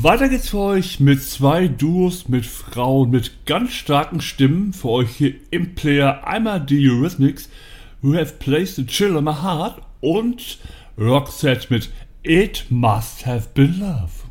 Weiter geht's für euch mit zwei Duos mit Frauen mit ganz starken Stimmen. Für euch hier im Player einmal die Eurythmics, Who Have Placed a Chill in My Heart, und Roxette mit It Must Have Been Love.